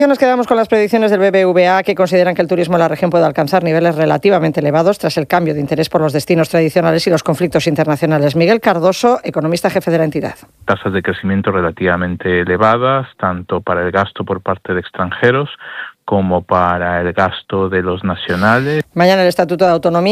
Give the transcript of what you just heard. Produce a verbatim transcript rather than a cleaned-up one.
Nos quedamos con las predicciones del B B V A, que consideran que el turismo en la región puede alcanzar niveles relativamente elevados tras el cambio de interés por los destinos tradicionales y los conflictos internacionales. Miguel Cardoso, economista jefe de la entidad. Tasas de crecimiento relativamente elevadas, tanto para el gasto por parte de extranjeros como para el gasto de los nacionales. Mañana el Estatuto de Autonomía